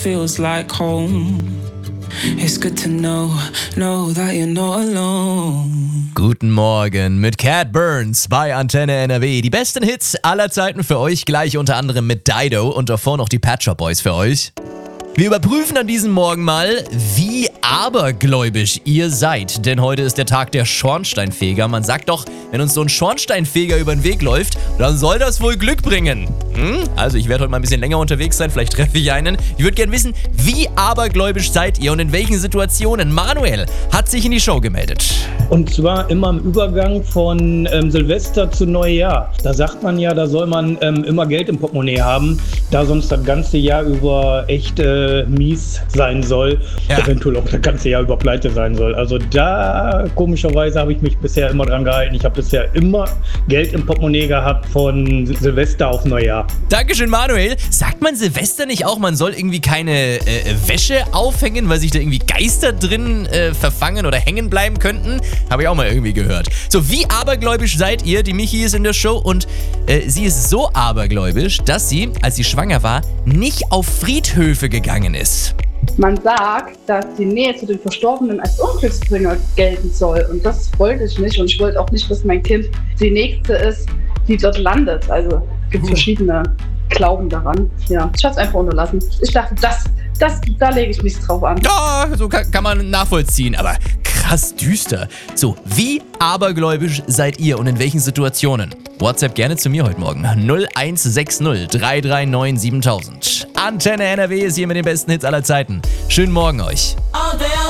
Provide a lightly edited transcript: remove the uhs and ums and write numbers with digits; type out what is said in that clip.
feels like home. It's good to know that you're not alone. Guten Morgen mit Cat Burns bei Antenne NRW. Die besten Hits aller Zeiten für euch, gleich unter anderem mit Dido und davor noch die Pet Shop Boys für euch. Wir überprüfen an diesem Morgen mal, wie abergläubisch ihr seid. Denn heute ist der Tag der Schornsteinfeger. Man sagt doch, wenn uns so ein Schornsteinfeger über den Weg läuft, dann soll das wohl Glück bringen. Also ich werde heute mal ein bisschen länger unterwegs sein, vielleicht treffe ich einen. Ich würde gerne wissen, wie abergläubisch seid ihr und in welchen Situationen? Manuel hat sich in die Show gemeldet. Und zwar immer im Übergang von Silvester zu Neujahr. Da sagt man ja, da soll man immer Geld im Portemonnaie haben, da sonst das ganze Jahr über echt mies sein soll. Ja. Eventuell auch das ganze Jahr über pleite sein soll. Also da, komischerweise, habe ich mich bisher immer dran gehalten. Ich habe bisher immer Geld im Portemonnaie gehabt von Silvester auf Neujahr. Dankeschön, Manuel. Sagt man Silvester nicht auch, man soll irgendwie keine Wäsche aufhängen, weil sich da irgendwie Geister drin verfangen oder hängen bleiben könnten? Habe ich auch mal irgendwie gehört. So, wie abergläubisch seid ihr? Die Michi ist in der Show und sie ist so abergläubisch, dass sie, als sie schwanger war, nicht auf Friedhöfe gegangen ist. Man sagt, dass die Nähe zu den Verstorbenen als Unglücksbringer gelten soll. Und das wollte ich nicht. Und ich wollte auch nicht, dass mein Kind die Nächste ist, die dort landet. Also es gibt verschiedene Glauben daran. Ja, ich habe es einfach unterlassen. Ich dachte, da lege ich nichts drauf an. Ja, so kann man nachvollziehen. Aber krass düster. So, wie abergläubisch seid ihr und in welchen Situationen? WhatsApp gerne zu mir heute Morgen. 0160 339 7000. Antenne NRW ist hier mit den besten Hits aller Zeiten. Schönen Morgen euch.